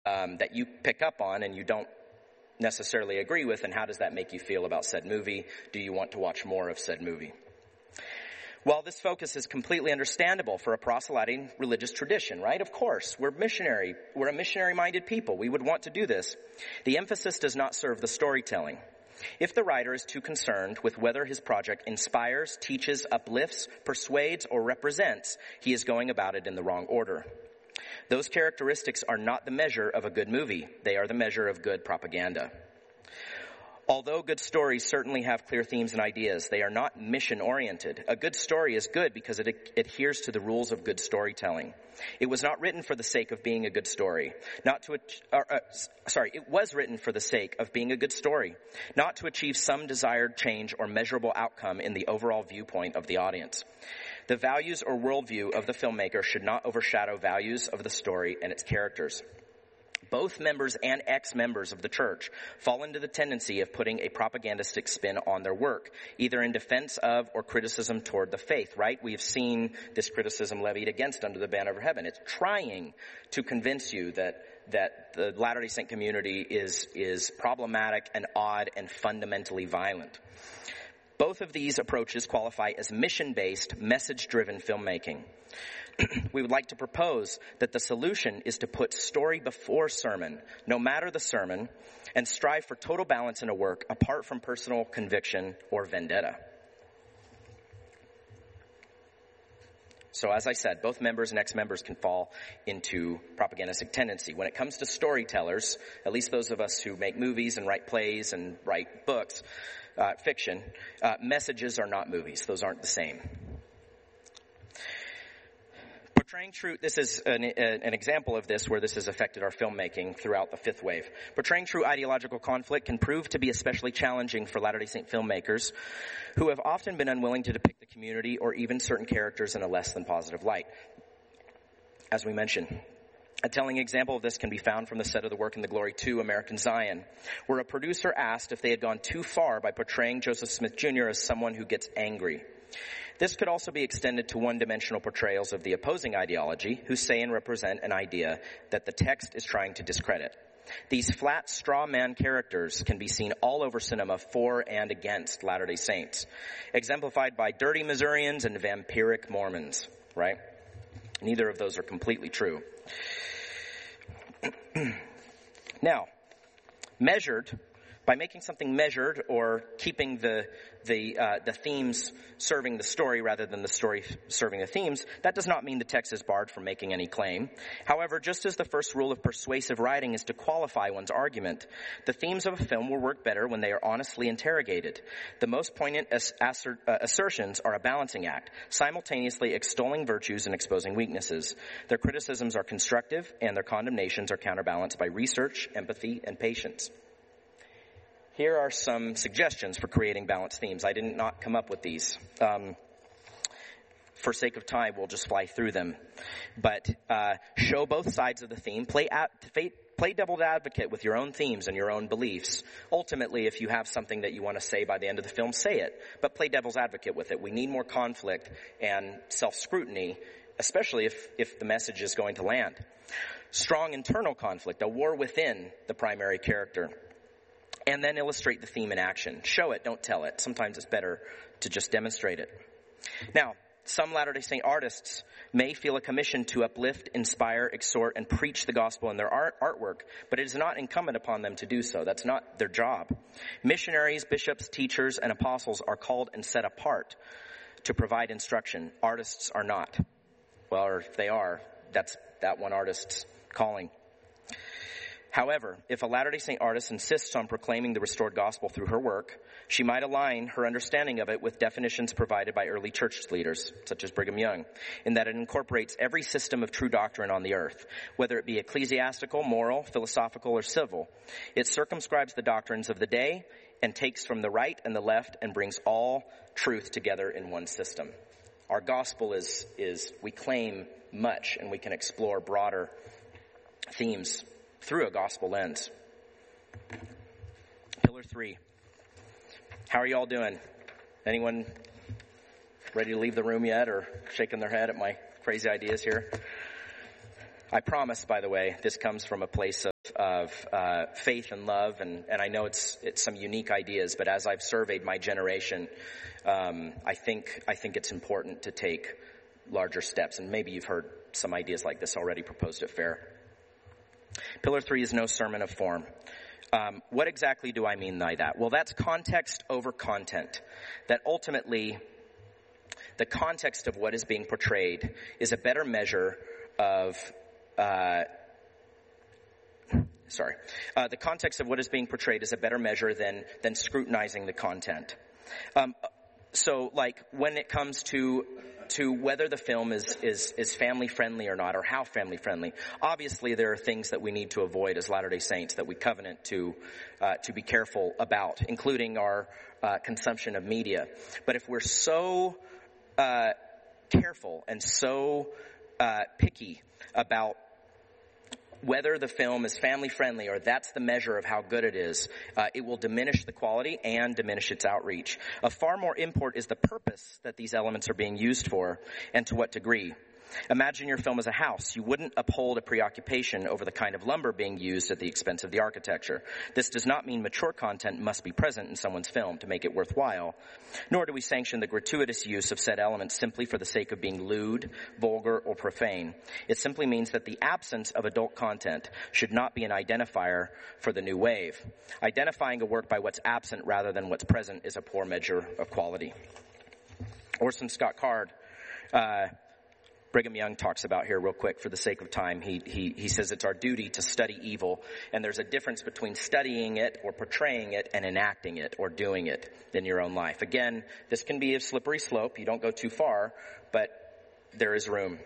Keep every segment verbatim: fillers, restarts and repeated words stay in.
um, that you pick up on and you don't necessarily agree with, and how does that make you feel about said movie? Do you want to watch more of said movie? While this focus is completely understandable for a proselyting religious tradition, right? Of course, we're missionary, we're a missionary-minded people. We would want to do this. The emphasis does not serve the storytelling. If the writer is too concerned with whether his project inspires, teaches, uplifts, persuades, or represents, he is going about it in the wrong order. Those characteristics are not the measure of a good movie. They are the measure of good propaganda. Although good stories certainly have clear themes and ideas, they are not mission-oriented. A good story is good because it adheres to the rules of good storytelling. It was not written for the sake of being a good story. Not to, or, uh, sorry, it was written for the sake of being a good story, not to achieve some desired change or measurable outcome in the overall viewpoint of the audience. The values or worldview of the filmmaker should not overshadow values of the story and its characters. Both members and ex-members of the church fall into the tendency of putting a propagandistic spin on their work, either in defense of or criticism toward the faith, right? We have seen this criticism levied against Under the Banner of Heaven. It's trying to convince you that that the Latter-day Saint community is is problematic and odd and fundamentally violent. Both of these approaches qualify as mission-based, message-driven filmmaking. We would like to propose that the solution is to put story before sermon, no matter the sermon, and strive for total balance in a work apart from personal conviction or vendetta. So as I said, both members and ex-members can fall into propagandistic tendency. When it comes to storytellers, at least those of us who make movies and write plays and write books, uh, fiction, uh, messages are not movies. Those aren't the same. Portraying true, this is an, an example of this where this has affected our filmmaking throughout the fifth wave. Portraying true ideological conflict can prove to be especially challenging for Latter-day Saint filmmakers who have often been unwilling to depict the community or even certain characters in a less than positive light. As we mentioned, a telling example of this can be found from the set of the work In the Glory two, American Zion, where a producer asked if they had gone too far by portraying Joseph Smith Junior as someone who gets angry. This could also be extended to one-dimensional portrayals of the opposing ideology who say and represent an idea that the text is trying to discredit. These flat straw man characters can be seen all over cinema for and against Latter-day Saints, exemplified by dirty Missourians and vampiric Mormons, right? Neither of those are completely true. Now, measured, by making something measured or keeping the the uh, the themes serving the story rather than the story serving the themes, that does not mean the text is barred from making any claim. However, just as the first rule of persuasive writing is to qualify one's argument, the themes of a film will work better when they are honestly interrogated. The most poignant as- assert, uh, assertions are a balancing act, simultaneously extolling virtues and exposing weaknesses. Their criticisms are constructive, and their condemnations are counterbalanced by research, empathy, and patience. Here are some suggestions for creating balanced themes. I did not come up with these. Um, for sake of time, we'll just fly through them. But uh, show both sides of the theme. Play, at, play devil's advocate with your own themes and your own beliefs. Ultimately, if you have something that you want to say by the end of the film, say it. But play devil's advocate with it. We need more conflict and self-scrutiny, especially if, if the message is going to land. Strong internal conflict, a war within the primary character. And then illustrate the theme in action. Show it, don't tell it. Sometimes it's better to just demonstrate it. Now, some Latter-day Saint artists may feel a commission to uplift, inspire, exhort, and preach the gospel in their art, artwork, but it is not incumbent upon them to do so. That's not their job. Missionaries, bishops, teachers, and apostles are called and set apart to provide instruction. Artists are not. Well, or if they are, that's that one artist's calling. However, if a Latter-day Saint artist insists on proclaiming the restored gospel through her work, she might align her understanding of it with definitions provided by early church leaders, such as Brigham Young, in that it incorporates every system of true doctrine on the earth, whether it be ecclesiastical, moral, philosophical, or civil. It circumscribes the doctrines of the day and takes from the right and the left and brings all truth together in one system. Our gospel is, is we claim much, and we can explore broader themes through a gospel lens. Pillar three. How are you all doing? Anyone ready to leave the room yet or shaking their head at my crazy ideas here? I promise, by the way, this comes from a place of, of uh, faith and love, and, and I know it's it's some unique ideas, but as I've surveyed my generation, um, I think I think it's important to take larger steps, and maybe you've heard some ideas like this already proposed at Fair. Pillar three is no sermon of form. Um, what exactly do I mean by that? Well, that's context over content. That ultimately, the context of what is being portrayed is a better measure of, uh, sorry, uh, the context of what is being portrayed is a better measure than than scrutinizing the content. Um, so, like when it comes to to whether the film is, is, is family friendly or not, or how family friendly. Obviously there are things that we need to avoid as Latter-day Saints that we covenant to, uh, to be careful about, including our, uh, consumption of media. But if we're so, uh, careful and so, uh, picky about whether the film is family friendly or that's the measure of how good it is, uh, it will diminish the quality and diminish its outreach. Of far more import is the purpose that these elements are being used for and to what degree. Imagine your film as a house. You wouldn't uphold a preoccupation over the kind of lumber being used at the expense of the architecture. This does not mean mature content must be present in someone's film to make it worthwhile, nor do we sanction the gratuitous use of said elements simply for the sake of being lewd, vulgar, or profane. It simply means that the absence of adult content should not be an identifier for the new wave. Identifying a work by what's absent rather than what's present is a poor measure of quality. Orson Scott Card, uh, Brigham Young talks about here real quick for the sake of time. He, he, he says it's our duty to study evil, and there's a difference between studying it or portraying it and enacting it or doing it in your own life. Again, this can be a slippery slope. You don't go too far, but there is room.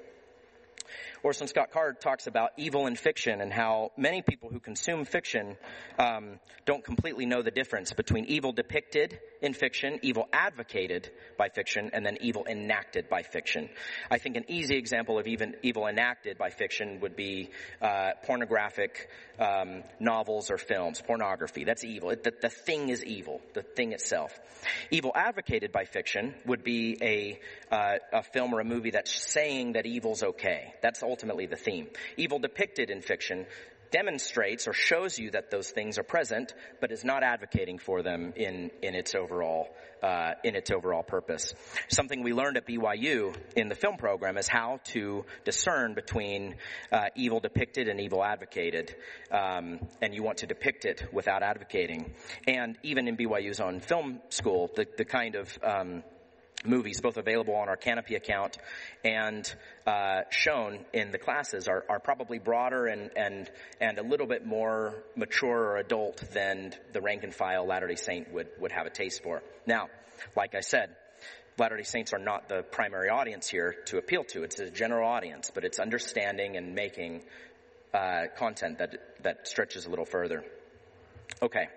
Orson Scott Card talks about evil in fiction and how many people who consume fiction um, don't completely know the difference between evil depicted in fiction, evil advocated by fiction, and then evil enacted by fiction. I think an easy example of even evil enacted by fiction would be uh, pornographic um, novels or films, pornography. That's evil. It, the, the thing is evil, the thing itself. Evil advocated by fiction would be a, uh, a film or a movie that's saying that evil's okay. That's ultimately the theme. Evil depicted in fiction demonstrates or shows you that those things are present, but is not advocating for them in, in its overall, uh, in its overall purpose. Something we learned at B Y U in the film program is how to discern between, uh, evil depicted and evil advocated. Um, and you want to depict it without advocating. And even in B Y U's own film school, the, the kind of, um, movies, both available on our Canopy account and uh, shown in the classes, are, are probably broader and, and and a little bit more mature or adult than the rank and file Latter-day Saint would, would have a taste for. Now, like I said, Latter-day Saints are not the primary audience here to appeal to. It's a general audience, but it's understanding and making uh, content that that stretches a little further. Okay.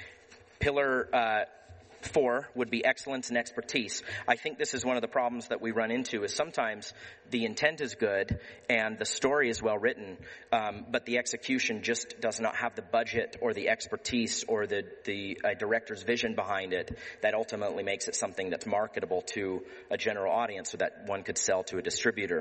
Pillar uh Four would be excellence and expertise. I think this is one of the problems that we run into is sometimes the intent is good and the story is well written, um, but the execution just does not have the budget or the expertise or the, the uh, director's vision behind it that ultimately makes it something that's marketable to a general audience so that one could sell to a distributor.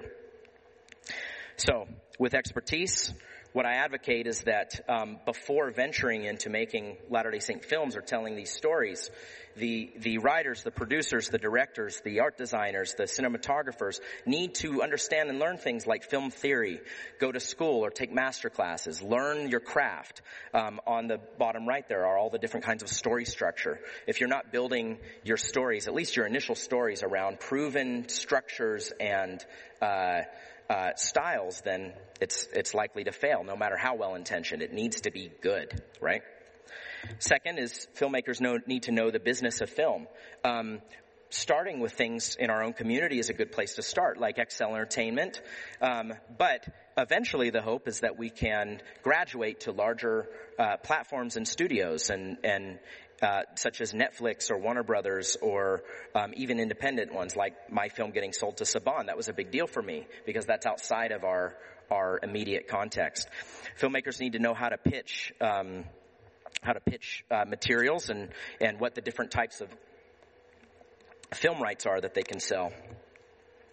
So, with expertise, what I advocate is that um, before venturing into making Latter-day Saint films or telling these stories, the the writers, the producers, the directors, the art designers, the cinematographers need to understand and learn things like film theory, go to school or take master classes, learn your craft. Um, on the bottom right there are all the different kinds of story structure. If you're not building your stories, at least your initial stories, around proven structures and uh Uh, styles, then it's it's likely to fail, no matter how well intentioned. It needs to be good, right? Second is filmmakers know, need to know the business of film. Um, starting with things in our own community is a good place to start, like Excel Entertainment. Um, but eventually, the hope is that we can graduate to larger uh, platforms and studios, and and. Uh, such as Netflix or Warner Brothers or um, even independent ones like my film getting sold to Saban. That was a big deal for me because that's outside of our our immediate context. Filmmakers need to know how to pitch um, how to pitch uh, materials and and what the different types of film rights are that they can sell.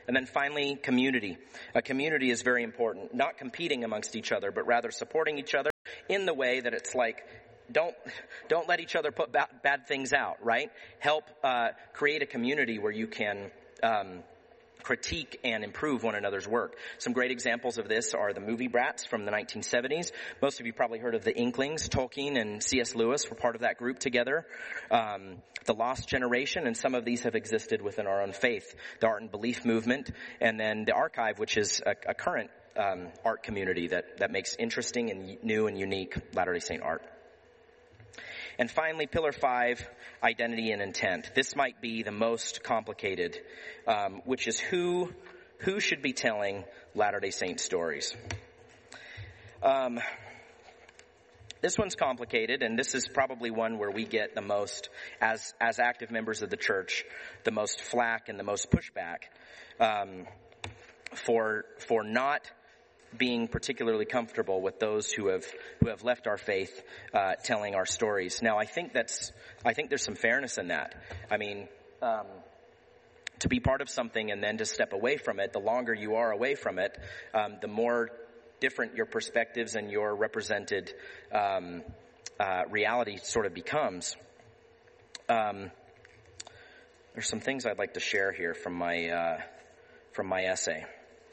And then finally, community. A community is very important, not competing amongst each other, but rather supporting each other in the way that it's like, don't, don't let each other put bad, bad things out, right? Help, uh, create a community where you can, um, critique and improve one another's work. Some great examples of this are the movie Brats from the nineteen seventies. Most of you probably heard of the Inklings. Tolkien and C S Lewis were part of that group together. Um, the Lost Generation, and some of these have existed within our own faith. The Art and Belief movement, and then the Archive, which is a, a current um, art community that, that makes interesting and new and unique Latter-day Saint art. And finally, pillar five, identity and intent. This might be the most complicated, um, which is who who should be telling Latter-day Saint stories. Um, this one's complicated, and this is probably one where we get the most, as as active members of the church, the most flack and the most pushback um, for for not being particularly comfortable with those who have who have left our faith uh, telling our stories. Now, I think that's I think there's some fairness in that. I mean, um, to be part of something and then to step away from it, the longer you are away from it, um, the more different your perspectives and your represented um, uh, reality sort of becomes. Um, there's some things I'd like to share here from my uh, from my essay.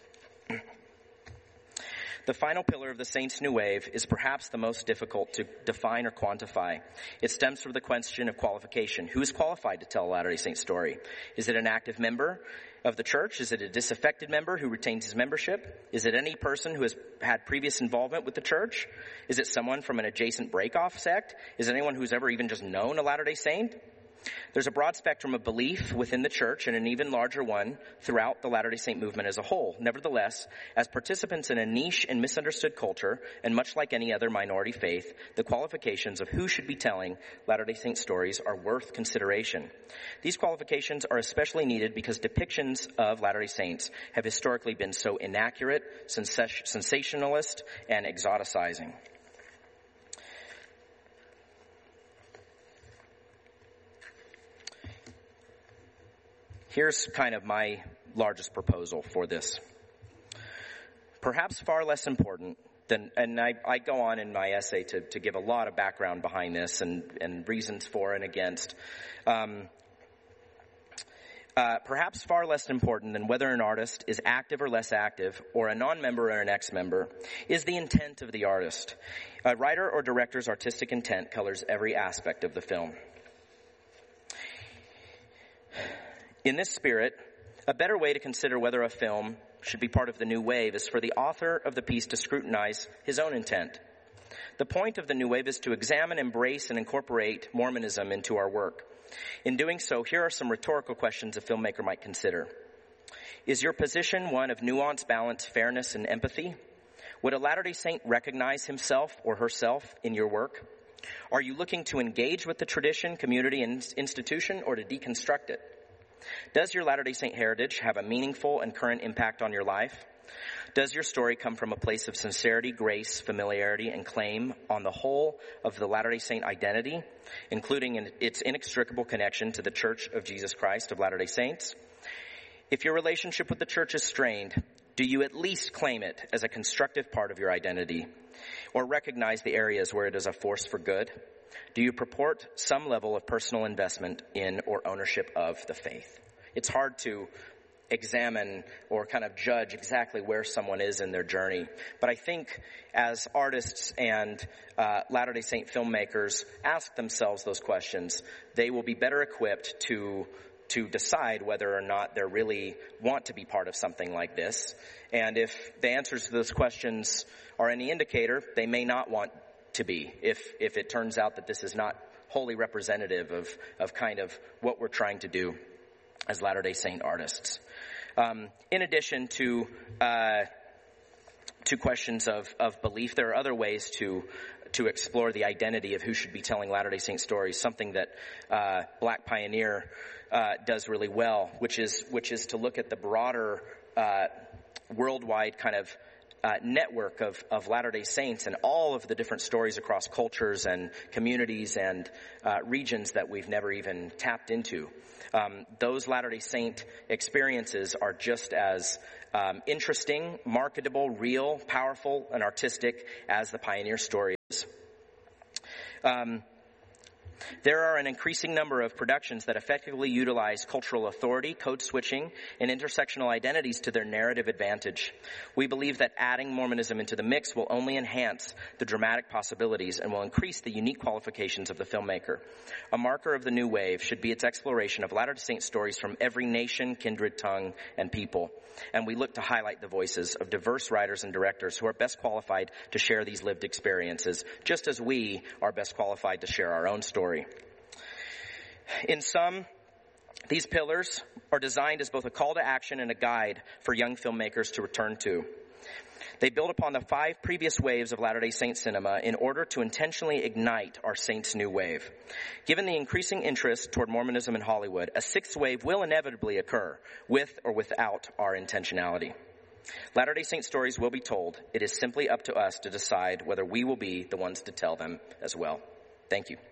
The final pillar of the Saints' New Wave is perhaps the most difficult to define or quantify. It stems from the question of qualification. Who is qualified to tell a Latter-day Saint story? Is it an active member of the church? Is it a disaffected member who retains his membership? Is it any person who has had previous involvement with the church? Is it someone from an adjacent break-off sect? Is it anyone who's ever even just known a Latter-day Saint? There's a broad spectrum of belief within the church and an even larger one throughout the Latter-day Saint movement as a whole. Nevertheless, as participants in a niche and misunderstood culture, and much like any other minority faith, the qualifications of who should be telling Latter-day Saint stories are worth consideration. These qualifications are especially needed because depictions of Latter-day Saints have historically been so inaccurate, sens- sensationalist, and exoticizing. Here's kind of my largest proposal for this. Perhaps far less important than, and I, I go on in my essay to, to give a lot of background behind this and, and reasons for and against. Um, uh, perhaps far less important than whether an artist is active or less active, or a non-member or an ex-member, is the intent of the artist. A writer or director's artistic intent colors every aspect of the film. In this spirit, a better way to consider whether a film should be part of the New Wave is for the author of the piece to scrutinize his own intent. The point of the New Wave is to examine, embrace, and incorporate Mormonism into our work. In doing so, here are some rhetorical questions a filmmaker might consider. Is your position one of nuance, balance, fairness, and empathy? Would a Latter-day Saint recognize himself or herself in your work? Are you looking to engage with the tradition, community, and institution, or to deconstruct it? Does your Latter-day Saint heritage have a meaningful and current impact on your life? Does your story come from a place of sincerity, grace, familiarity, and claim on the whole of the Latter-day Saint identity, including in its inextricable connection to the Church of Jesus Christ of Latter-day Saints? If your relationship with the church is strained, do you at least claim it as a constructive part of your identity, or recognize the areas where it is a force for good? Do you purport some level of personal investment in or ownership of the faith? It's hard to examine or kind of judge exactly where someone is in their journey. But I think as artists and uh, Latter-day Saint filmmakers ask themselves those questions, they will be better equipped to to decide whether or not they really want to be part of something like this. And if the answers to those questions are any indicator, they may not want to be, if if it turns out that this is not wholly representative of, of kind of what we're trying to do as Latter-day Saint artists. Um, in addition to uh, to questions of, of belief, there are other ways to to explore the identity of who should be telling Latter-day Saint stories, something that uh, Black Pioneer uh, does really well, which is which is to look at the broader uh, worldwide kind of uh, network of, of Latter-day Saints and all of the different stories across cultures and communities and uh, regions that we've never even tapped into. Um, those Latter-day Saint experiences are just as um, interesting, marketable, real, powerful, and artistic as the pioneer story is. Um, There are an increasing number of productions that effectively utilize cultural authority, code switching, and intersectional identities to their narrative advantage. We believe that adding Mormonism into the mix will only enhance the dramatic possibilities and will increase the unique qualifications of the filmmaker. A marker of the new wave should be its exploration of Latter-day Saint stories from every nation, kindred, tongue, and people. And we look to highlight the voices of diverse writers and directors who are best qualified to share these lived experiences, just as we are best qualified to share our own story. In sum, these pillars are designed as both a call to action and a guide for young filmmakers to return to. They build upon the five previous waves of Latter-day Saint cinema in order to intentionally ignite our Saints' new wave. Given the increasing interest toward Mormonism in Hollywood, a sixth wave will inevitably occur, with or without our intentionality. Latter-day Saint stories will be told. It is simply up to us to decide whether we will be the ones to tell them as well. Thank you.